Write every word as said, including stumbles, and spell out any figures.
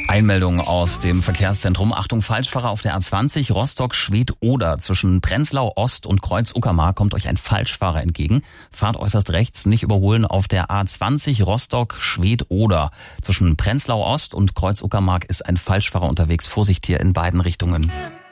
Einmeldung aus dem Verkehrszentrum. Achtung, Falschfahrer auf der A zwanzig, Rostock-Schwedt-Oder. Zwischen Prenzlau Ost und Kreuz-Uckermark kommt euch ein Falschfahrer entgegen. Fahrt äußerst rechts, nicht überholen auf der A zwanzig, Rostock-Schwedt-Oder. Zwischen Prenzlau Ost und Kreuz-Uckermark ist ein Falschfahrer unterwegs. Vorsicht hier in beiden Richtungen.